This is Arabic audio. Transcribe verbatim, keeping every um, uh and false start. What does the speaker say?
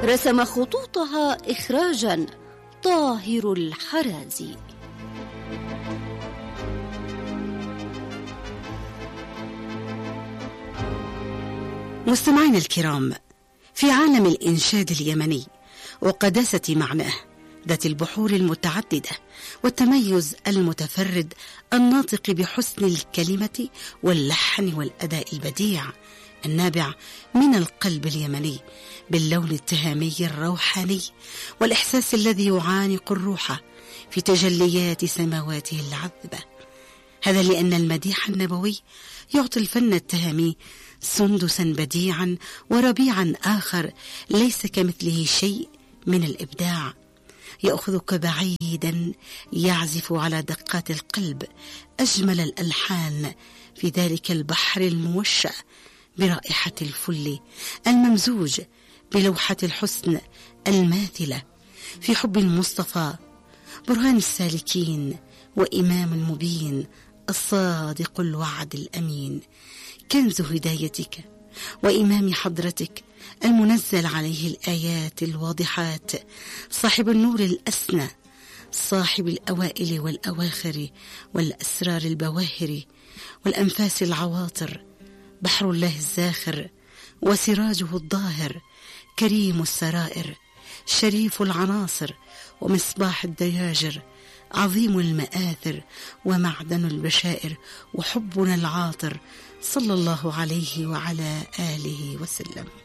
رسم خطوطها إخراجا طاهر الحرازي. مستمعين الكرام، في عالم الإنشاد اليمني وقداسة معناه ذات البحور المتعددة والتميز المتفرد الناطق بحسن الكلمة واللحن والأداء البديع النابع من القلب اليمني باللون التهامي الروحاني والإحساس الذي يعانق الروح في تجليات سماواته العذبة. هذا لأن المديح النبوي يعطي الفن التهامي سندسا بديعا وربيعا آخر ليس كمثله شيء من الإبداع، يأخذك بعيدا يعزف على دقات القلب أجمل الألحان في ذلك البحر الموشع برائحة الفل الممزوج بلوحة الحسن الماثلة في حب المصطفى برهان السالكين وإمام المبين الصادق الوعد الأمين، كنز هدايتك وإمام حضرتك المنزل عليه الآيات الواضحات، صاحب النور الأسنى، صاحب الأوائل والأواخر والأسرار البواهر والأنفاس العواطر، بحر الله الزاخر وسراجه الظاهر، كريم السرائر، شريف العناصر ومصباح الدياجر، عظيم المآثر ومعدن البشائر وحبنا العاطر، صلى الله عليه وعلى آله وسلم.